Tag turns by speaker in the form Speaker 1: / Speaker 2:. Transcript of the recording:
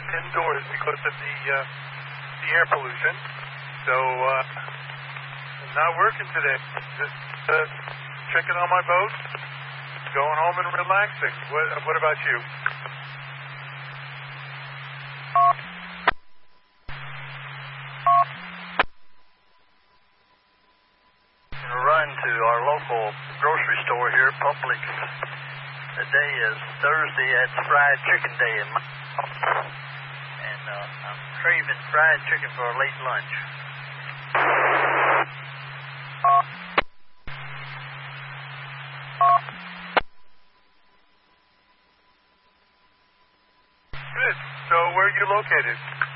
Speaker 1: indoors because of the air pollution. So I'm not working today. Just checking on my boat, going home and relaxing. What about you?
Speaker 2: Run to our local grocery store here, Publix. Today is Thursday. It's fried chicken day in my house, and I'm craving fried chicken for a late lunch.
Speaker 1: Good. So where are you located?